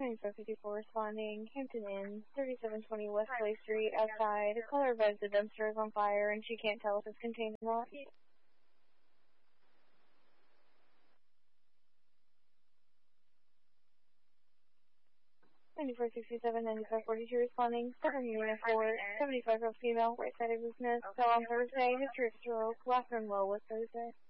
9454 responding, Hampton Inn, 3720 West Clay Street, outside. A caller advised the dumpster is on fire and she can't tell if it's contained or not. 9467, 9542 responding, Center Unit 4, 75-year-old female, right-sided weakness, fell on Thursday, history of stroke, last known low was Thursday.